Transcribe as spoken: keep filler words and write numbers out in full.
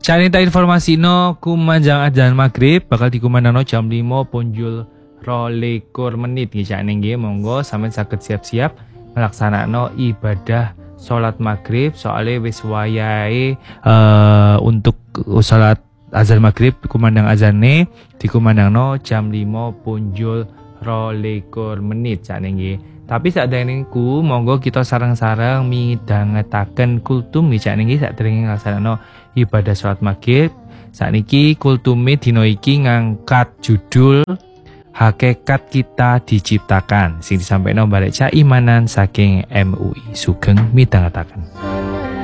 Carita informasi no kumandang adzan maghrib bakal dikumandangno jam lima punjul rolikur menit nggih nggih monggo sampeyan saged siap-siap nglaksanakno ibadah salat maghrib soalnya wis wayahe uh, untuk salat azan maghrib kumandang azane dikumandangno jam lima punjul rolikur menit sakniki nggih. Tapi sakderenge niku monggo kita sareng-sareng midhangetaken kultum nggih sakniki sakderenge nglaksanakno ibadah salat maghrib. Sakniki kultume dina iki ngangkat judul Hakikat Kita Diciptakan sing disampaikan Mbak Caimanan saking M U I. Sugeng midhangetaken.